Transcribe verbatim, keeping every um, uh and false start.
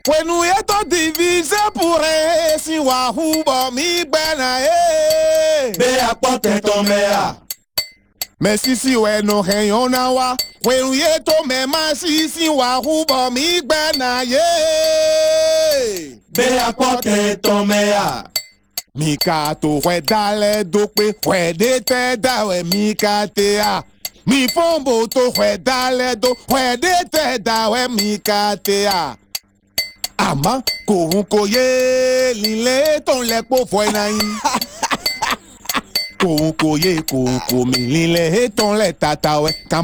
Wenu yeto divise pure si wahubo mi gbana e. Be apote tomea. Me sisi wenu heyona wa. Wenu yeto me ma sisi wahubo mi gbana ye. Be apote tomea. Mika to hwe dale dope hwe de te dawe mika te a. Mi fombo to hwe dale do hwe de te dawe mika te a. Ama kohun koye lile ton lepo fo na yin. Kohun koye kohun komi lile ton le tata we.